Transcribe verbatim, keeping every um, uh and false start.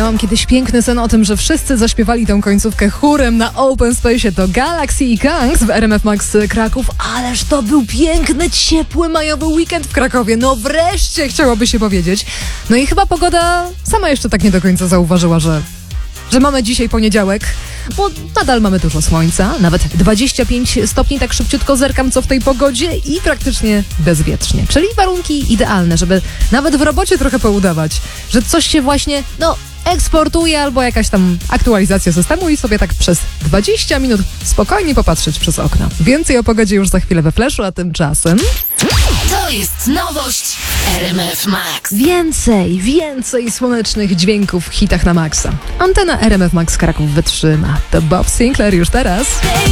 Miałam kiedyś piękny sen o tym, że wszyscy zaśpiewali tą końcówkę chórem na Open Space. To Galaxy i Kangs w R M F Max Kraków. Ależ to był piękny, ciepły, majowy weekend w Krakowie. No wreszcie, chciałoby się powiedzieć. No i chyba pogoda sama jeszcze tak nie do końca zauważyła, że... że mamy dzisiaj poniedziałek, bo nadal mamy dużo słońca, nawet dwadzieścia pięć stopni, tak szybciutko zerkam co w tej pogodzie i praktycznie bezwietrznie. Czyli warunki idealne, żeby nawet w robocie trochę poudawać, że coś się właśnie, no, eksportuje albo jakaś tam aktualizacja systemu i sobie tak przez dwadzieścia minut spokojnie popatrzeć przez okno. Więcej o pogodzie już za chwilę we Flashu, a tymczasem... To jest nowość R M F Max. Więcej, więcej słonecznych dźwięków w hitach na maksa. Antena R M F Max Kraków wytrzyma. To Bob Sinclair już teraz.